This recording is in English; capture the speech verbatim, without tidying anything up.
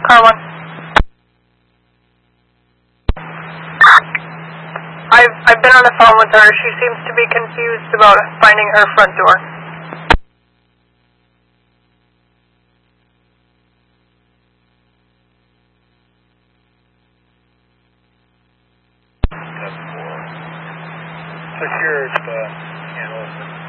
Car one. I've, I've been on the phone with her. She seems to be confused about finding her front door. That's four. Secure, uh, can't open.